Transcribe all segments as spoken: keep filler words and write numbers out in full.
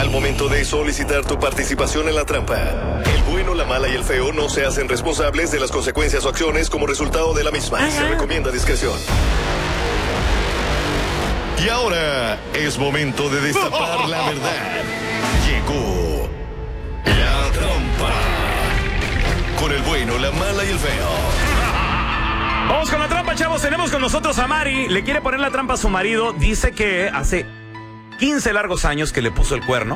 Al momento de solicitar tu participación en la trampa, el bueno, la mala y el feo no se hacen responsables de las consecuencias o acciones como resultado de la misma. Ajá. Se recomienda discreción. Y ahora es momento de destapar la verdad. Llegó la trampa. Con el bueno, la mala y el feo. Vamos con la trampa, chavos. Tenemos con nosotros a Mari. Le quiere poner la trampa a su marido. Dice que hace quince largos años que le puso el cuerno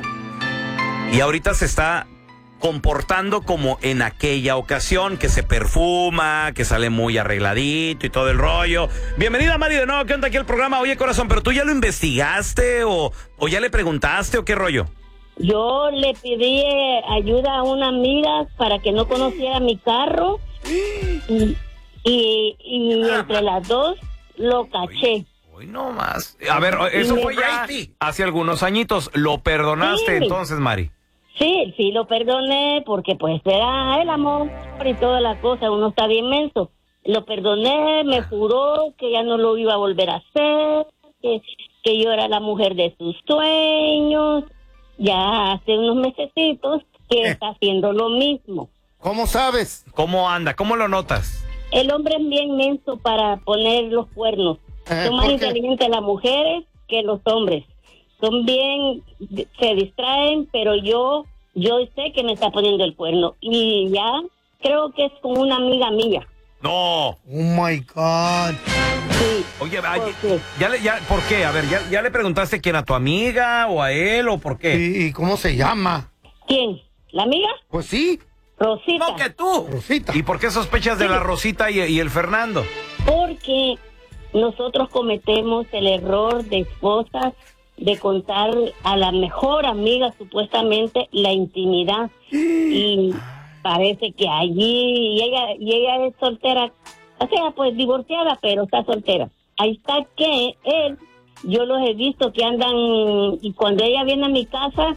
y ahorita se está comportando como en aquella ocasión, que se perfuma, que sale muy arregladito y todo el rollo. Bienvenida, Mari, de nuevo. ¿Qué onda aquí el programa? Oye, corazón, ¿pero tú ya lo investigaste o, o ya le preguntaste o qué rollo? Yo le pedí ayuda a una amiga para que no conociera mi carro y, y, y entre las dos lo caché. Hoy no más. A ver, eso fue ya hace algunos añitos. ¿Lo perdonaste sí. entonces, Mari? Sí, sí lo perdoné porque pues era el amor y todas las cosas. Uno está bien menso. Lo perdoné, me juró que ya no lo iba a volver a hacer, que, que yo era la mujer de sus sueños. Ya hace unos mesecitos que eh. está haciendo lo mismo. ¿Cómo sabes? ¿Cómo anda? ¿Cómo lo notas? El hombre es bien menso para poner los cuernos. Eh, Son más inteligentes las mujeres que los hombres. Son bien, se distraen, pero yo, yo sé que me está poniendo el cuerno. Y ya creo que es con una amiga mía. No. Oh my God. Sí. Oye, ay, ya le, ya, ¿por qué? A ver, ¿ya, ya le preguntaste quién, a tu amiga o a él o por qué? ¿Y cómo se llama? ¿Quién? ¿La amiga? Pues sí. Rosita. No, que tú. Rosita. ¿Y por qué sospechas sí. de la Rosita y, y el Fernando? Porque nosotros cometemos el error de esposas de contar a la mejor amiga supuestamente la intimidad y parece que allí y ella y ella es soltera, o sea, pues divorciada, pero está soltera. Ahí está que él, yo los he visto que andan y cuando ella viene a mi casa,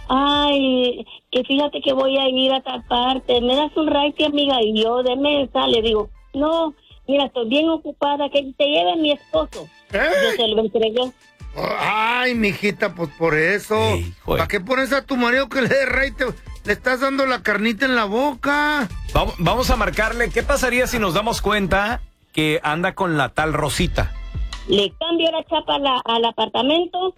ay, que fíjate que voy a ir a tal parte, me das un raite, amiga, y yo de mesa le digo, no, mira, estoy bien ocupada, que te lleve mi esposo. ¿Eh? Yo se lo entregué. Ay, mijita, pues por eso. Sí, ¿para qué pones a tu marido que le dé rey? Te, le estás dando la carnita en la boca. Vamos, vamos a marcarle. ¿Qué pasaría si nos damos cuenta que anda con la tal Rosita? Le cambio la chapa la, al apartamento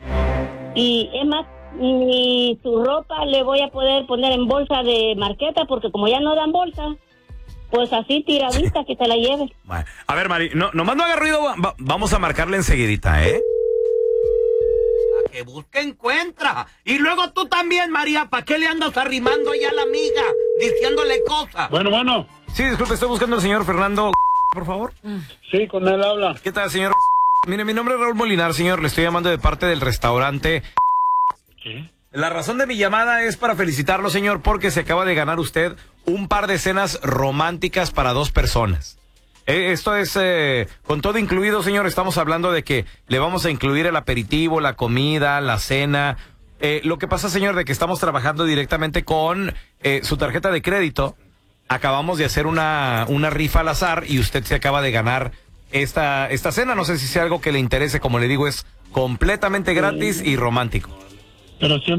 y es más, ni su ropa le voy a poder poner en bolsa de marqueta porque como ya no dan bolsa, pues así tiradita que te la lleve. A ver, Mari, no, nomás no haga ruido, va, vamos a marcarle enseguidita, ¿eh? Que busque encuentra. Y luego tú también, María, ¿para qué le andas arrimando allá a la amiga? Diciéndole cosas. Bueno, bueno. Sí, disculpe, estoy buscando al señor Fernando, por favor. Sí, con él habla. ¿Qué tal, señor? Mire, mi nombre es Raúl Molinar, señor. Le estoy llamando de parte del restaurante. ¿Qué? La razón de mi llamada es para felicitarlo, señor, porque se acaba de ganar usted un par de cenas románticas para dos personas. Eh, esto es eh, con todo incluido, señor. Estamos hablando de que le vamos a incluir el aperitivo, la comida, la cena. Eh, lo que pasa, señor, de que estamos trabajando directamente con eh, su tarjeta de crédito. Acabamos de hacer una, una rifa al azar y usted se acaba de ganar esta, esta cena. No sé si sea algo que le interese. Como le digo, es completamente gratis y romántico. Pero siempre